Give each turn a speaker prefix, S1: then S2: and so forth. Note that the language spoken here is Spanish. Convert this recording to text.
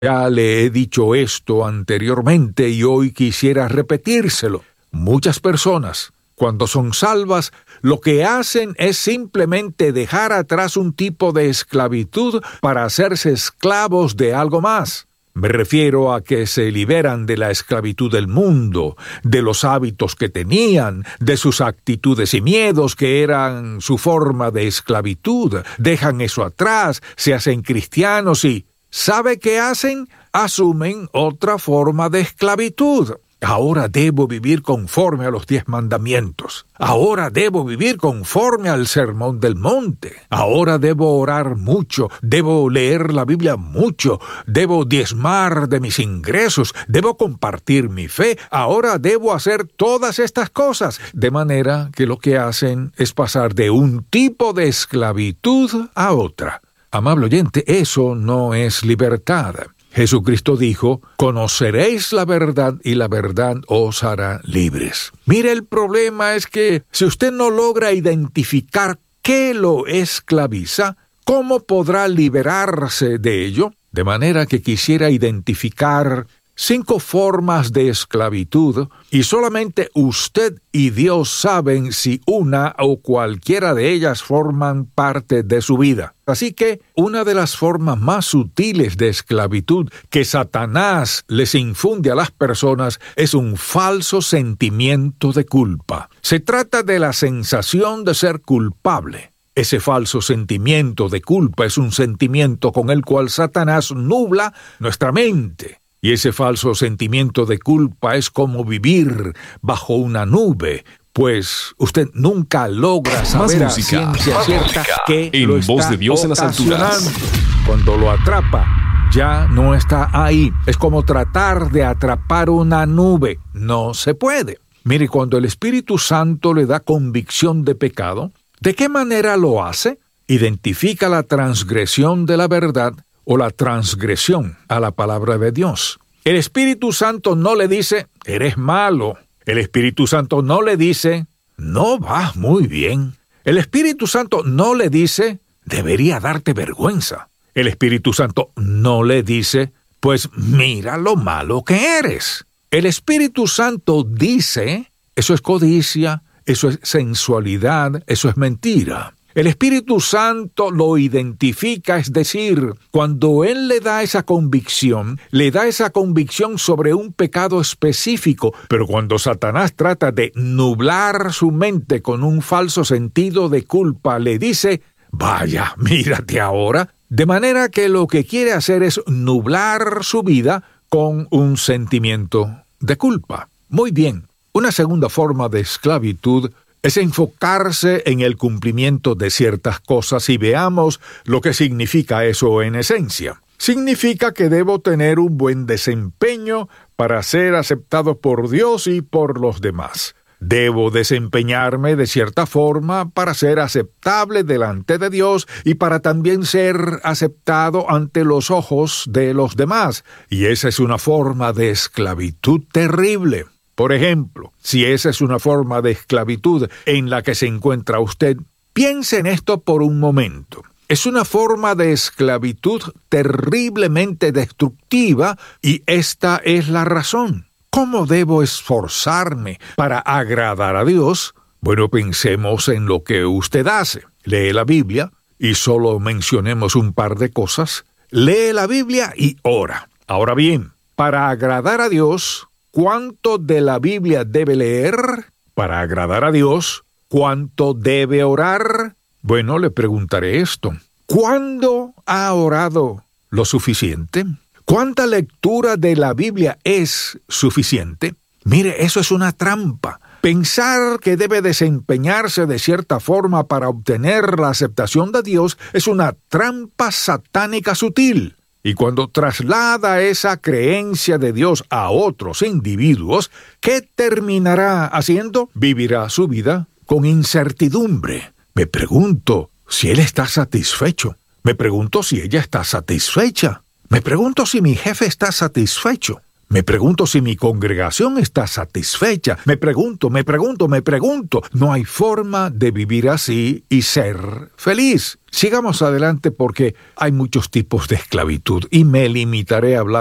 S1: Ya le he dicho esto anteriormente y hoy quisiera repetírselo. Muchas personas, cuando son salvas, lo que hacen es simplemente dejar atrás un tipo de esclavitud para hacerse esclavos de algo más. Me refiero a que se liberan de la esclavitud del mundo, de los hábitos que tenían, de sus actitudes y miedos que eran su forma de esclavitud. Dejan eso atrás, se hacen cristianos y ¿sabe qué hacen? Asumen otra forma de esclavitud. Ahora debo vivir conforme a los 10 mandamientos. Ahora debo vivir conforme al Sermón del Monte. Ahora debo orar mucho. Debo leer la Biblia mucho. Debo diezmar de mis ingresos. Debo compartir mi fe. Ahora debo hacer todas estas cosas. De manera que lo que hacen es pasar de un tipo de esclavitud a otra. Amable oyente, eso no es libertad. Jesucristo dijo, conoceréis la verdad y la verdad os hará libres. Mire, el problema es que si usted no logra identificar qué lo esclaviza, ¿cómo podrá liberarse de ello? De manera que quisiera identificar 5 formas de esclavitud y solamente usted y Dios saben si una o cualquiera de ellas forman parte de su vida. Así que una de las formas más sutiles de esclavitud que Satanás les infunde a las personas es un falso sentimiento de culpa. Se trata de la sensación de ser culpable. Ese falso sentimiento de culpa es un sentimiento con el cual Satanás nubla nuestra mente. Y ese falso sentimiento de culpa es como vivir bajo una nube, pues usted nunca logra saber a ciencia cierta que lo está
S2: Voz de Dios en las alturas.
S1: Cuando lo atrapa, ya no está ahí. Es como tratar de atrapar una nube. No se puede. Mire, cuando el Espíritu Santo le da convicción de pecado, ¿de qué manera lo hace? Identifica la transgresión de la verdad o la transgresión a la palabra de Dios. El Espíritu Santo no le dice, eres malo. El Espíritu Santo no le dice, no vas muy bien. El Espíritu Santo no le dice, debería darte vergüenza. El Espíritu Santo no le dice, pues mira lo malo que eres. El Espíritu Santo dice, eso es codicia, eso es sensualidad, eso es mentira. El Espíritu Santo lo identifica, es decir, cuando Él le da esa convicción sobre un pecado específico, pero cuando Satanás trata de nublar su mente con un falso sentido de culpa, le dice, vaya, mírate ahora, de manera que lo que quiere hacer es nublar su vida con un sentimiento de culpa. Muy bien, una segunda forma de esclavitud es enfocarse en el cumplimiento de ciertas cosas y veamos lo que significa eso en esencia. Significa que debo tener un buen desempeño para ser aceptado por Dios y por los demás. Debo desempeñarme de cierta forma para ser aceptable delante de Dios y para también ser aceptado ante los ojos de los demás. Y esa es una forma de esclavitud terrible. Por ejemplo, si esa es una forma de esclavitud en la que se encuentra usted, piense en esto por un momento. Es una forma de esclavitud terriblemente destructiva y esta es la razón. ¿Cómo debo esforzarme para agradar a Dios? Bueno, pensemos en lo que usted hace. Lee la Biblia y solo mencionemos un par de cosas. Lee la Biblia y ora. Ahora bien, para agradar a Dios, ¿cuánto de la Biblia debe leer? Para agradar a Dios, ¿cuánto debe orar? Bueno, le preguntaré esto. ¿Cuándo ha orado lo suficiente? ¿Cuánta lectura de la Biblia es suficiente? Mire, eso es una trampa. Pensar que debe desempeñarse de cierta forma para obtener la aceptación de Dios es una trampa satánica sutil. Y cuando traslada esa creencia de Dios a otros individuos, ¿qué terminará haciendo? Vivirá su vida con incertidumbre. Me pregunto si él está satisfecho. Me pregunto si ella está satisfecha. Me pregunto si mi jefe está satisfecho. Me pregunto si mi congregación está satisfecha. Me pregunto. No hay forma de vivir así y ser feliz. Sigamos adelante porque hay muchos tipos de esclavitud y me limitaré a hablar